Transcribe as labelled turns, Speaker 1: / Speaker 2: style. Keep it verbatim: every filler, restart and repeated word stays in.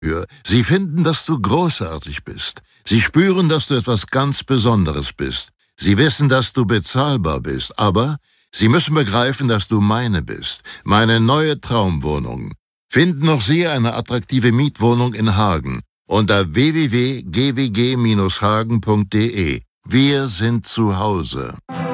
Speaker 1: Sie finden, dass du großartig bist. Sie spüren, dass du etwas ganz Besonderes bist. Sie wissen, dass du bezahlbar bist, aber sie müssen begreifen, dass du meine bist. Meine neue Traumwohnung. Finden auch Sie eine attraktive Mietwohnung in Hagen unter w w w punkt g w g Bindestrich hagen punkt d e. Wir sind zu Hause.